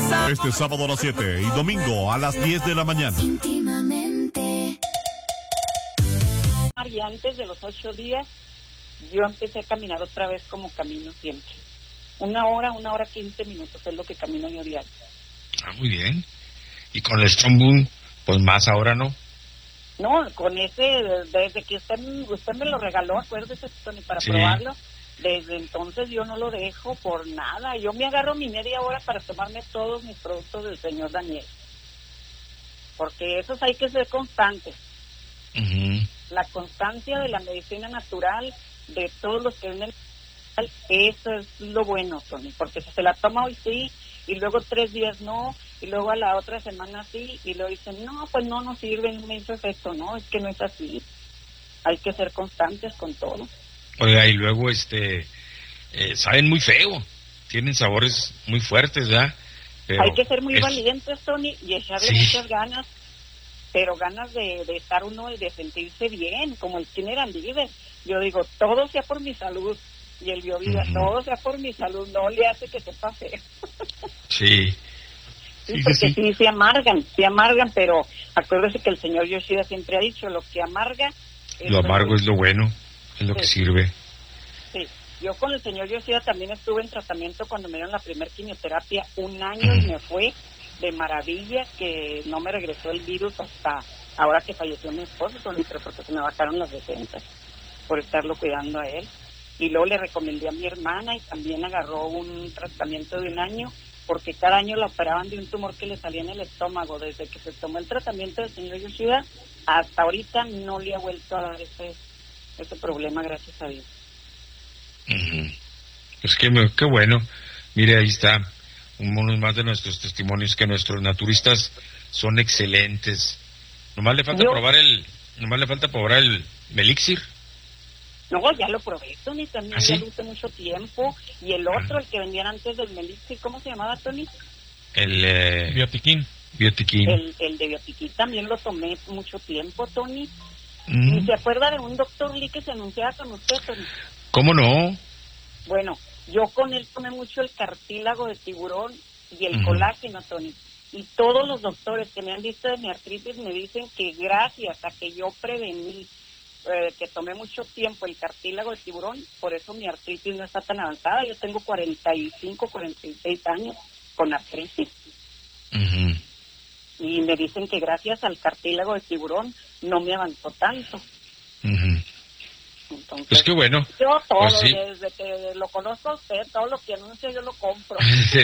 Este sábado a las 7 y domingo a las 10 de la mañana. Y antes de los 8 días, yo empecé a caminar otra vez como camino siempre. 1 hora 15 minutos es lo que camino yo diario. Ah, muy bien. Y con el Strong Boom, pues más ahora, ¿no? No, con ese, desde que usted me lo regaló, acuérdese, Tony, para probarlo, desde entonces yo no lo dejo por nada. Yo me agarro mi media hora para tomarme todos mis productos del señor Daniel. Porque esos hay que ser constantes. Uh-huh. La constancia de la medicina natural, de todos los que venden, eso es lo bueno, Tony, porque si se la toma hoy sí, y luego 3 días no, y luego a la otra semana sí, y luego dicen, no, pues no sirve, no me hizo efecto. No, es que no es así. Hay que ser constantes con todo. Oiga, y luego saben muy feo, tienen sabores muy fuertes, ¿verdad? Pero hay que ser muy valientes, Tony, y echarle muchas ganas, pero ganas de estar uno y de sentirse bien, como el Skinner and Liver. Yo digo, todo sea por mi salud, y el Biovida, todo sea por mi salud, no le hace que sepa feo. Sí. Porque sí se amargan, pero acuérdese que el señor Yoshida siempre ha dicho, lo que amarga... Lo amargo es lo bueno, es lo que sirve. Sí, yo con el señor Yoshida también estuve en tratamiento cuando me dieron la primera quimioterapia, 1 año y me fue de maravilla, que no me regresó el virus hasta ahora que falleció mi esposo, pero porque se me bajaron las defensas por estarlo cuidando a él. Y luego le recomendé a mi hermana y también agarró un tratamiento de 1 año, porque cada año la operaban de un tumor que le salía en el estómago. Desde que se tomó el tratamiento del señor Yoshida, hasta ahorita no le ha vuelto a dar ese problema, gracias a Dios. Uh-huh. Pues qué bueno. Mire, ahí está unos más de nuestros testimonios, que nuestros naturistas son excelentes. Nomás le falta probar el Melixir. No, ya lo probé, Tony, también. ¿Ah, sí? Ya lo usé mucho tiempo. Y el otro, el que vendían antes del Melixir, ¿cómo se llamaba, Tony? El Biotiquín. El de Biotiquín también lo tomé mucho tiempo, Tony. ¿Y se acuerda de un doctor Lee que se anunciaba con usted, Tony? ¿Cómo no? Bueno, yo con él tomé mucho el cartílago de tiburón y el colágeno, Tony. Y todos los doctores que me han visto de mi artritis me dicen que gracias a que yo prevení, que tomé mucho tiempo el cartílago de tiburón, por eso mi artritis no está tan avanzada. Yo tengo 45, 46 años con artritis. Uh-huh. Y me dicen que gracias al cartílago de tiburón no me avanzó tanto. Uh-huh. Entonces, pues qué bueno. Yo todo, pues sí. Desde que lo conozco a usted, todo lo que anuncia yo lo compro.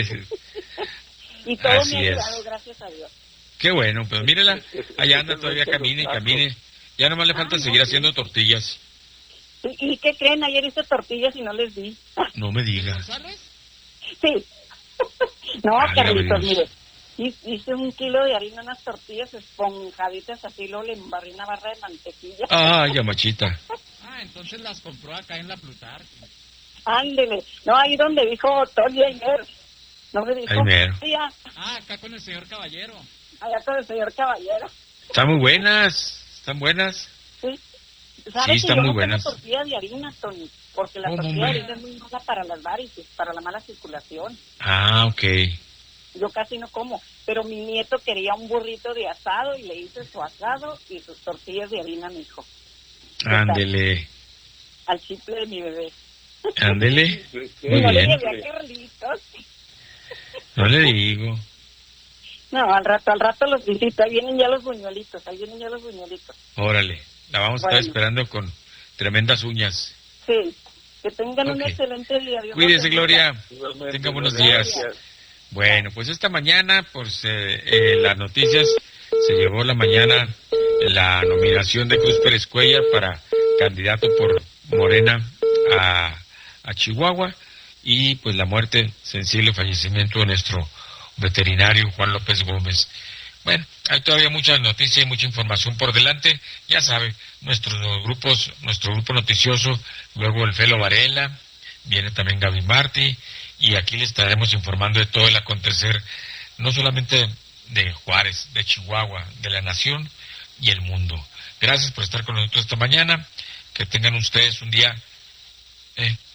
Y todo así me ha ayudado, es. Gracias a Dios. Qué bueno, pues mírela, allá anda todavía, camine. Ya nomás le falta seguir haciendo tortillas. ¿Y qué creen? Ayer hice tortillas y no les di. No me digas. Sí. No, Carlitos, mire. Hice 1 kilo de harina, unas tortillas esponjaditas, así, luego le embarré una barra de mantequilla. Ah, ya machita. Entonces las compró acá en la Plutarco. Ándele. No, ahí donde dijo Tony ayer. No me dijo. Acá con el señor Caballero. Allá con el señor Caballero. Están muy buenas, Sí. Sí, están muy buenas. No tortilla de harina, Tony, porque la tortilla de harina es muy mala para las varices, para la mala circulación. Ah, ok. Yo casi no como, pero mi nieto quería un burrito de asado y le hice su asado y sus tortillas de harina a mi hijo. Ándele. Al chiple de mi bebé. Ándele. Muy no bien. Le llevé a Carlitos. No le digo. No, al rato los visito. Ahí vienen ya los buñuelitos. Órale, la vamos a estar esperando con tremendas uñas. Sí, que tengan un excelente día. Dios Cuídese, Gloria. Tenga buenos días. Bueno, pues esta mañana, pues las noticias, se llevó la mañana la nominación de Cruz Pérez Cuellar para candidato por Morena a Chihuahua, y pues la muerte, sensible fallecimiento de nuestro veterinario Juan López Gómez. Bueno, hay todavía muchas noticias y mucha información por delante. Ya sabe, nuestro grupo noticioso, luego el Felo Varela, viene también Gaby Martí, y aquí les estaremos informando de todo el acontecer, no solamente de Juárez, de Chihuahua, de la nación y el mundo. Gracias por estar con nosotros esta mañana. Que tengan ustedes un día